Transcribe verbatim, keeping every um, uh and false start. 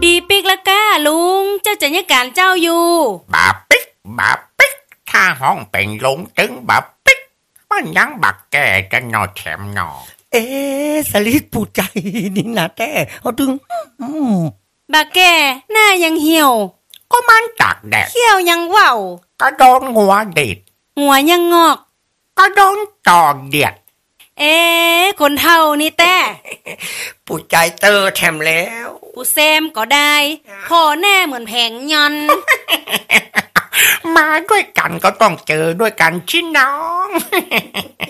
ดีปิกละก้าลุงเจ้าจะยังการเจ้าอยู่บาปิกบาปิกถ้าห้องเป็นลุงตึงบาปิกมันยังบักแก่จะนอแถมนอเอ๊ะสลิดปูใจนี่นะแต่เขาดึงบักแก่หน้ายังเหี่ยวก็มันตากแดดเขี้ยวยังเว้าก็โดนหัวเด็ดหัวยังงอกก็โดนตอกเดียดเอ๊ะคนเฒ่านี่แต่ปูใจเตอร์แถมแล้วปูแซมก็ได้พอแน่เหมือนแผงยอนมาด้วยกันก็ต้องเจอด้วยกันชิน้อง